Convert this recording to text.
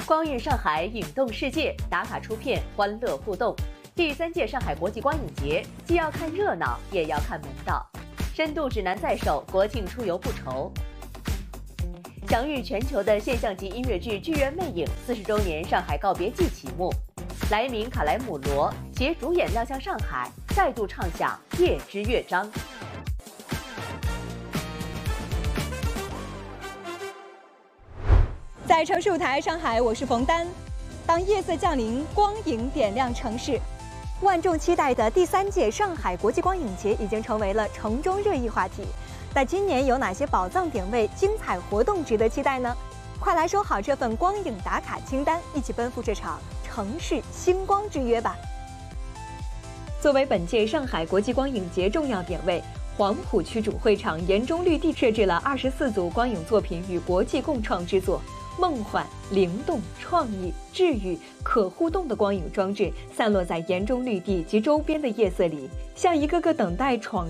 光影上海，影动世界，打卡出片，欢乐互动。第3届上海国际光影节，既要看热闹，也要看门道。深度指南在手，国庆出游不愁。享誉全球的现象级音乐剧《剧院魅影》40周年上海告别季启幕，莱明·卡莱姆罗携主演亮相上海，再度唱响夜之乐章。 在城市舞台上海，我是冯丹。当夜色降临，光影点亮城市，万众期待的第3届上海国际光影节已经成为了城中热议话题。那今年有哪些宝藏点位、精彩活动值得期待呢？快来收好这份光影打卡清单，一起奔赴这场城市星光之约吧！作为本届上海国际光影节重要点位，黄浦区主会场延中绿地设置了24组光影作品与国际共创之作。梦幻、灵动、创意、治愈、可互动的光影装置散落在延中绿地及周边的夜色里，像一个个等待闯